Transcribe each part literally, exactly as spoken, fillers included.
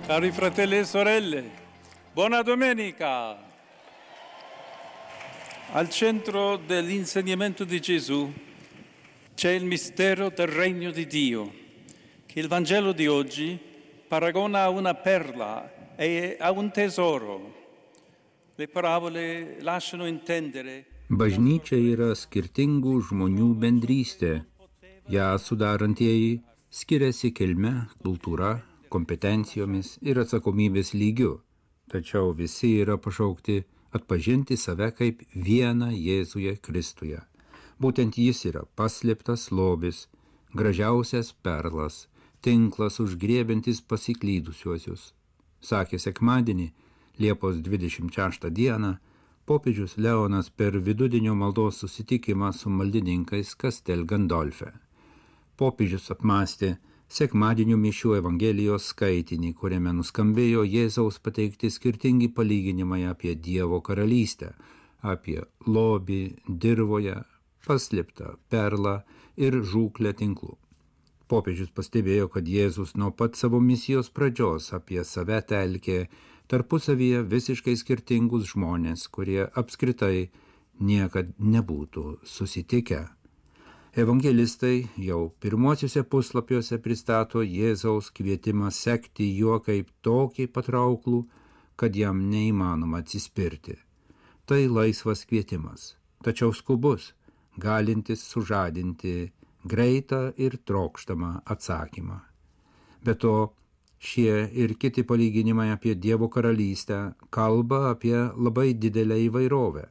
Cari fratelli e sorelle, buona domenica! Al centro dell'insegnamento di Gesù c'è il mistero del regno di Dio, che il Vangelo di oggi paragona a una perla e a un tesoro. Le parabole lasciano intendere. Bažnyčia yra skirtingų žmonių bendrystė. Ją sudarantieji skiriasi kilme, kultūra, kompetencijomis ir atsakomybės lygiu, tačiau visi yra pašaukti atpažinti save kaip vieną Jėzuje Kristuje. Būtent jis yra paslėptas lobis, gražiausias perlas, tinklas užgriebiantis pasiklydusiuosius. Sakė sekmadienį, Liepos dvidešimt šeštą dieną, popiežius Leonas per vidudienio maldos susitikimą su maldininkais Castel Gandolfe. Popiežius apmąstė sekmadienio mišių Evangelijos skaitinį, kuriame nuskambėjo Jėzaus pateikti skirtingi palyginimai apie Dievo karalystę, apie lobį dirvoje, paslėptą perlą ir žūklę tinklų. Popiežius pastebėjo, kad Jėzus nuo pat savo misijos pradžios apie save telkė tarpusavyje visiškai skirtingus žmonės, kurie apskritai niekad nebūtų susitikę. Evangelistai jau pirmosiuose puslapiuose pristato Jėzaus kvietimą sekti juo kaip tokį patrauklų, kad jam neįmanoma atsispirti. Tai laisvas kvietimas, tačiau skubus, galintis sužadinti greitą ir trokštamą atsakymą. Be to, šie ir kiti palyginimai apie Dievo karalystę kalba apie labai didelę įvairovę.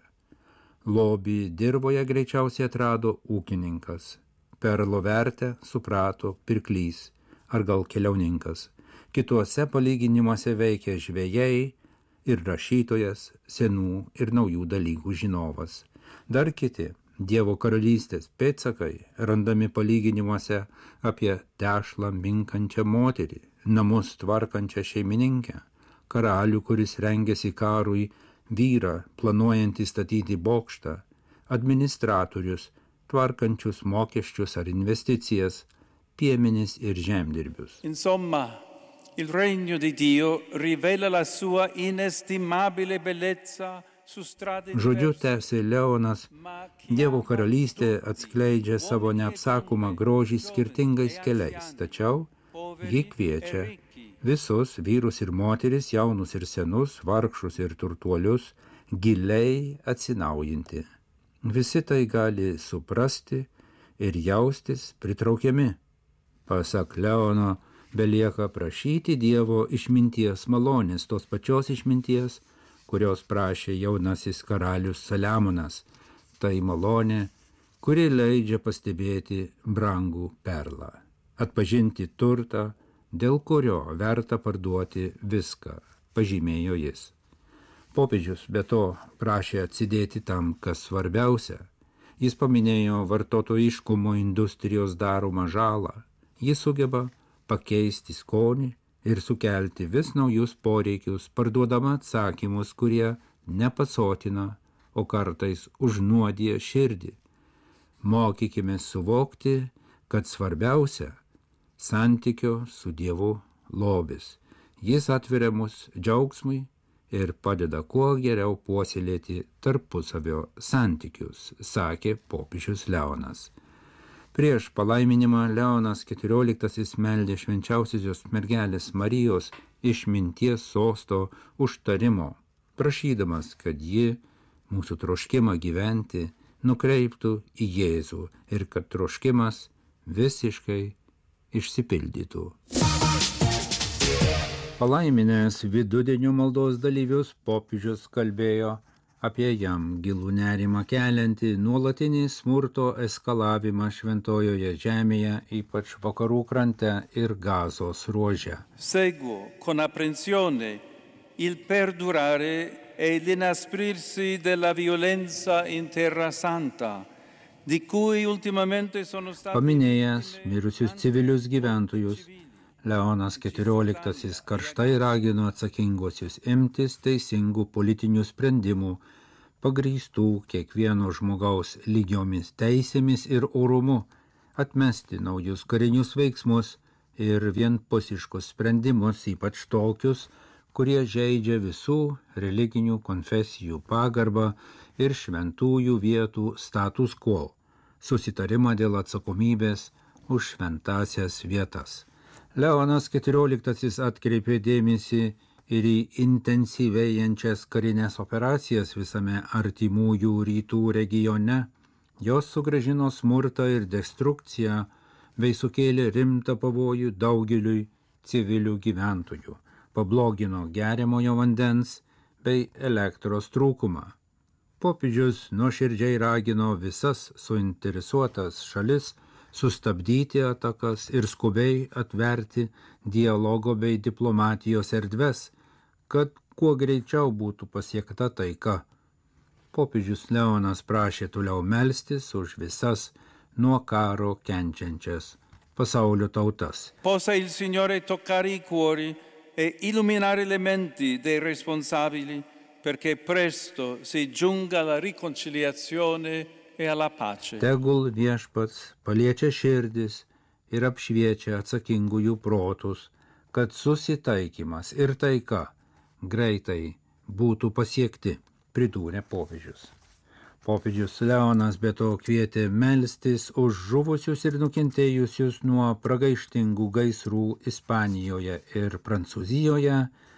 Lobį dirvoje greičiausiai atrado ūkininkas, perlo vertę suprato pirklys ar gal keliauninkas. Kituose palyginimuose veikia žvejai ir rašytojas, senų ir naujų dalykų žinovas. Dar kiti Dievo karalystės pėdsakai randami palyginimuose apie tešlą minkančią moterį, namus tvarkančią šeimininkę, karalių, kuris rengiasi karui, vyrą, planuojantį statyti bokštą, administratorius, tvarkančius mokesčius ar investicijas, piemenis ir žemdirbius. Insomma, il regno di Dio rivela la sua inestimabile bellezza su strade Žodžiu, tęsė Leonas, Dievo karalystė atskleidžia savo neapsakomą grožį skirtingais keliais, tačiau ji kviečia visus vyrus ir moteris, jaunus ir senus, vargšus ir turtuolius, giliai atsinaujinti. Visi tai gali suprasti ir jaustis pritraukiami. Pasak Leono, belieka prašyti Dievo išminties malonės, tos pačios išminties, kurios prašė jaunasis karalius Saliamonas. Tai malonė, kuri leidžia pastebėti brangų perlą, atpažinti turtą, dėl kurio verta parduoti viską, pažymėjo jis. Popiežius be to prašė atsidėti tam, kas svarbiausia. Jis paminėjo vartotojiškumo industrijos daromą žalą. Jis sugeba pakeisti skonį ir sukelti vis naujus poreikius, parduodama atsakymus, kurie nepasotina, o kartais užnuodija širdį. Mokykime suvokti, kad svarbiausia santykio su Dievu lobis. Jis atveria mus džiaugsmui ir padeda kuo geriau puoselėti tarpusavio santykius, sakė popiežius Leonas. Prieš palaiminimą Leonas keturioliktasis meldė švenčiausiosios mergelės Marijos išminties sosto užtarimo, prašydamas, kad ji mūsų troškimą gyventi nukreiptų į Jėzų ir kad troškimas visiškai išsipildytų. Palaiminęs vidudienio maldos dalyvius, popiežius kalbėjo apie jam gilų nerimą keliantį nuolatinį smurto eskalavimą šventojoje žemėje, ypač vakarų krante ir Gazos ruože. Seguo con apprensione il perdurare e l'inasprirsi della violenza in Terra Santa, di cui ultimamente sono stati... Paminėjęs mirusius civilius gyventojus, Leonas keturioliktasis karštai ragino atsakinguosius imtis teisingų politinių sprendimų, pagrįstų kiekvieno žmogaus lygiomis teisėmis ir orumu, atmesti naujus karinius veiksmus ir vienpusiškus sprendimus, ypač tokius, kurie žeidžia visų religinių konfesijų pagarbą ir šventųjų vietų status quo, susitarimą dėl atsakomybės už šventasias vietas. Leonas keturioliktasis atkreipė dėmesį ir į intensyvėjančias karinės operacijas visame artimųjų rytų regione. Jos sugrąžino smurtą ir destrukciją bei sukėlė rimtą pavojų daugeliui civilių gyventojų, pablogino geriamojo vandens bei elektros trūkumą. Popiežius nuoširdžiai ragino visas suinteresuotas šalis sustabdyti atakas ir skubiai atverti dialogo bei diplomatijos erdves, kad kuo greičiau būtų pasiekta taika. Popiežius Leonas prašė toliau melstis už visas nuo karo kenčiančias pasaulio tautas. Possa il Signore toccare i cuori e illuminare le menti dei responsabili perché presto si giunga alla riconciliazione e alla pace. Tegul viešpats paliečia širdis ir apšviečia atsakingųjų protus, kad susitaikymas ir taika greitai būtų pasiekti, pridūrė popiežius. Popiežius Leonas be to kvietė melstis už žuvusius ir nukentėjusius nuo pragaištingų gaisrų Ispanijoje ir Prancūzijoje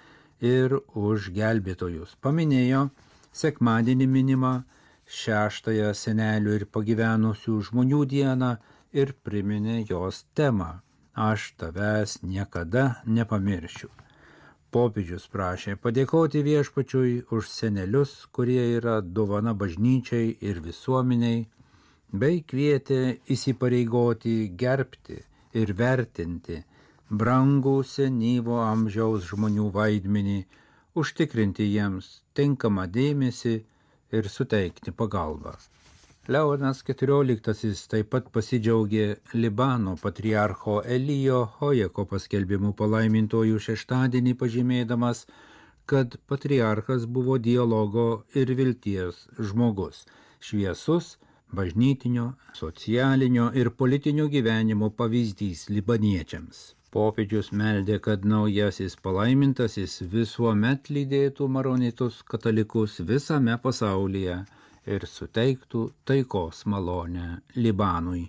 ir už gelbėtojus. Paminėjo sekmadienį minimą šeštąją senelių ir pagyvenusių žmonių dieną ir priminė jos temą – Aš tavęs niekada nepamiršiu. Popiežius prašė padėkoti viešpačiui už senelius, kurie yra dovana bažnyčiai ir visuomeniai, bei kvietė įsipareigoti gerbti ir vertinti brangų senyvo amžiaus žmonių vaidmenį, užtikrinti jiems tinkamą dėmesį ir suteikti pagalbą. Leonas keturioliktasis taip pat pasidžiaugė Libano patriarcho Elijo Hojeko paskelbimu palaimintojų šeštadienį, pažymėdamas, kad patriarchas buvo dialogo ir vilties žmogus, šviesus bažnytinio, socialinio ir politinio gyvenimo pavyzdys libaniečiams. Popiežius meldė, kad naujasis palaimintasis visuomet lydėtų maronitus katalikus visame pasaulyje ir suteiktų taikos malonę Libanui.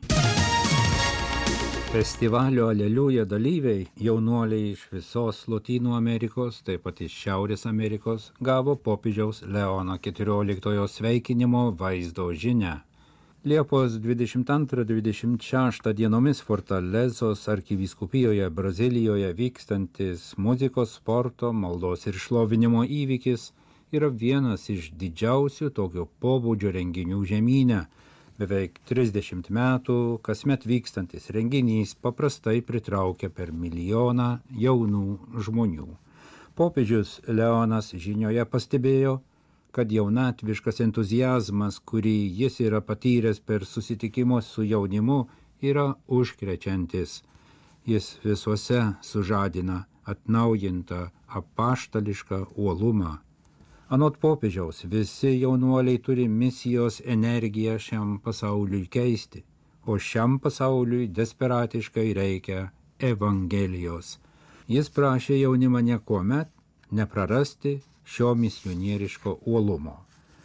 Festivalio Aleliuja dalyviai, jaunuoliai iš visos Lotynų Amerikos, taip pat iš Šiaurės Amerikos, gavo popiežiaus Leono keturioliktojo sveikinimo vaizdo žinią. Liepos dvidešimt antrą dvidešimt šeštą dienomis Fortalezos arkivyskupijoje Brazilijoje vykstantis muzikos, sporto, maldos ir šlovinimo įvykis yra vienas iš didžiausių tokio pobūdžio renginių žemyne. Beveik trisdešimt metų kasmet vykstantis renginys paprastai pritraukia per milijoną jaunų žmonių. Popiežius Leonas žinioje pastebėjo, kad jaunatviškas entuziazmas, kurį jis yra patyręs per susitikimus su jaunimu, yra užkrečiantis. Jis visuose sužadina atnaujintą apaštališką uolumą. Anot popiežiaus, visi jaunuoliai turi misijos energiją šiam pasauliui keisti, o šiam pasauliui desperatiškai reikia Evangelijos. Jis prašė jaunimą niekuomet neprarasti šio misionieriško uolumo.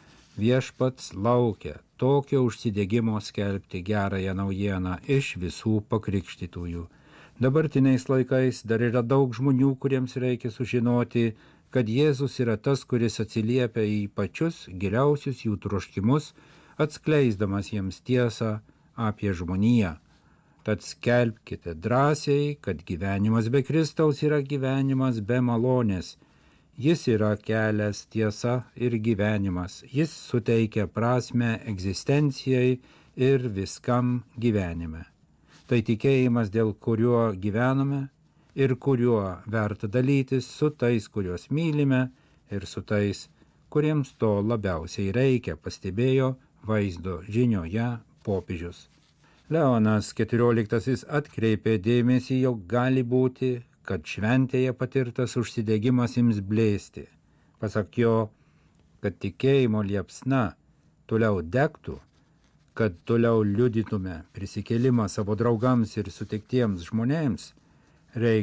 Viešpats laukia tokio užsidegimo skelbti gerąją naujieną iš visų pakrikštytųjų. Dabartiniais laikais dar yra daug žmonių, kuriems reikia sužinoti, kad Jėzus yra tas, kuris atsiliepia į pačius giliausius jų troškimus, atskleisdamas jiems tiesą apie žmoniją. Tad skelbkite drąsiai, kad gyvenimas be Kristaus yra gyvenimas be malonės. Jis yra kelias, tiesa ir gyvenimas. Jis suteikia prasmę egzistencijai ir viskam gyvenime. Tai tikėjimas, dėl kurio gyvename ir kuriuo verta dalytis su tais, kuriuos mylime, ir su tais, kuriems to labiausiai reikia, pastebėjo vaizdo žinioje popiežius. Leonas keturioliktasis atkreipė dėmesį, jog gali būti, kad šventėje patirtas užsidegimas ims blėsti. Pasak jo, kad tikėjimo liepsna toliau degtų, kad toliau liudytume prisikėlimą savo draugams ir sutiktiems žmonėms, reikia